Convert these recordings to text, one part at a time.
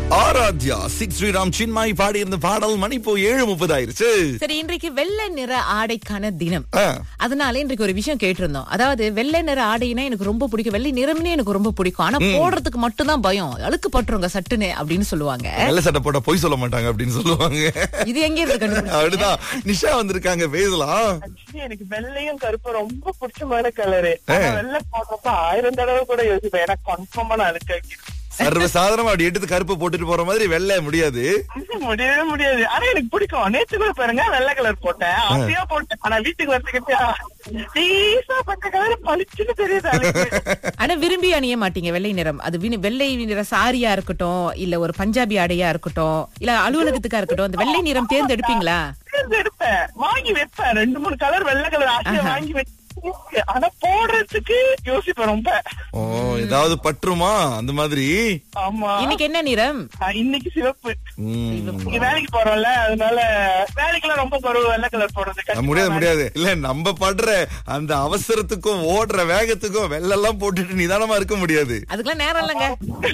ஆராத்யா ஸ்ரீராம் சின்மாய் பாடி இருந்த பாடல் மணி இப்போ 7:30 ஆயிருச்சு. சரி, இன்றைக்கு வெள்ளை நிற ஆடைக்கான தினம். அதனால இன்றைக்கு ஒரு விஷயம் கேட்டிருந்தோம். அதாவது வெள்ளை நிற ஆடைனா எனக்கு ரொம்ப பிடிக்கும், வெள்ளை நிறம்னே எனக்கு ரொம்ப பிடிக்கும். ஆனா போடுறதுக்கு மட்டும் தான் பயம், அழுக்கு பட்டுருங்க சட்டுன்னு அப்படின்னு சொல்லுவாங்க. வெள்ளை சட்டை போட்டா பொய் சொல்ல மாட்டாங்க அப்படின்னு சொல்லுவாங்க. இது எங்க இருந்து கண்டுபிடிச்சீங்க? அப்படிதான் நிஷா வந்திருக்காங்க, பேசலாம். எனக்கு வெள்ளையும் கருப்பு ரொம்ப பிடிச்சமான கலரு. வெள்ளை போடுறப்ப 1000 தடவை கூட யோசிப்பேன். எனக்கு கன்ஃபார்மா நான் அதுக்கு சர்வசாதாரணமா அப்படி எடுத்து கருப்பு போட்டுட்டு போற மாதிரி வெள்ளை முடியாது, முடியவே முடியாது. ஆனா எனக்கு பிடிக்கும். நேற்று கூட பாருங்க வெள்ளை கலர் போட்டேன், அப்படியே போட்டேன். ஆனா வீட்டுக்கு வரதுக்கு பச்சை கலர் பளிச்சுன்னு தெரியுது. ஆனா விரும்பி அணிய மாட்டீங்க வெள்ளை நிறம். அது வெள்ளை நிற சாரியா இருக்கட்டும், இல்ல ஒரு பஞ்சாபி ஆடையா இருக்கட்டும், இல்ல அலுவலகத்துக்கா இருக்கட்டும், அந்த வெள்ளை நிறம் தேர்ந்தெடுப்பீங்களா? தேர்ந்தெடுப்பேன், வாங்கி வைப்பேன். 2-3 கலர் வெள்ளை கலர் ஆசையா வாங்கி வைப்பேன். ஆனா போடுறதுக்கு யோசிப்பேன் ரொம்ப. ஏதாவது பற்றுமா அந்த மாதிரி? ஆமா. இன்னைக்கு என்ன நிறம்? இன்னைக்கு சிவப்பு. வேலைக்கு போறோம்ல, அதனால வேலைக்கெல்லாம் ரொம்ப குறைவு வெள்ளை கலர் போடுறது முடியாது. இல்ல நம்ம படுற அந்த அவசரத்துக்கும் ஓடுற வேகத்துக்கும் வெள்ளெல்லாம் போட்டுட்டு நிதானமா இருக்க முடியாது. அதுக்கெல்லாம் நேரம் இல்லங்க.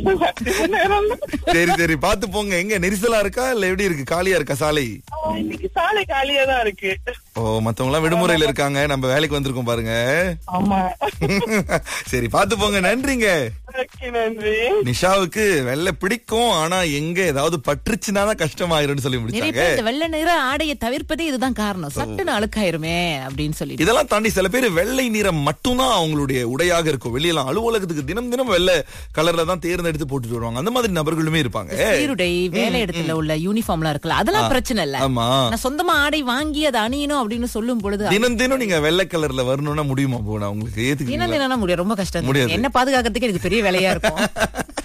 சரி பாத்து போங்க. எங்க நெரிசலா இருக்கா இல்ல எப்படி இருக்கு, காலியா இருக்கா சாலை? இன்னைக்கு சாலை காலியா தான் இருக்கு. மத்தவங்க எல்லாம் விடுமுறையில இருக்காங்க, நம்ம வேலைக்கு வந்திருக்கோம் பாருங்க. ஆமா. சரி பாத்து போங்க. நன்றிங்க. நன்றி. நிஷாவுக்கு வெள்ளை பிடிக்கும், ஆனா எங்க ஏதாவது பற்றுச்சுன்னா தான் கஷ்டமாயிரும்னு சொல்லி முடிச்சாங்க. இந்த வெள்ளை நிற ஆடையை தவிர்ப்பதே இதுதான் காரணம், சட்டுன்னு அழுக்காயிருமே அப்படின்னு சொல்லி. இதெல்லாம் தாண்டி சில பேர் வெள்ளை நிறம் மட்டும்தான் அவங்களுடைய உடையாக இருக்கும். வெளியெல்லாம் அலுவலகத்துக்கு தினம் வெள்ளை கலர்ல தான் தேர்ந்தெடுத்து போட்டுட்டு வருவாங்க. அந்த மாதிரி நபர்களுமே இருப்பாங்க. சீருடை வேலை இடத்துல உள்ள யூனிஃபார்ம்லாம் இருக்குல்ல, அதெல்லாம் பிரச்சனை இல்ல. ஆமா, நான் சொந்தமா ஆடை வாங்கி அதை அணியணும் அப்படின்னு சொல்லும் பொழுது தினம் நீங்க வெள்ளை கலர்ல வரணும்னா முடியுமா போனா உங்களுக்கு? தினம் முடியும், ரொம்ப கஷ்டம். முடியாது. என்ன பாதுகாக்கிறதுக்கு எனக்கு பெரிய வேலையா இருக்கும்.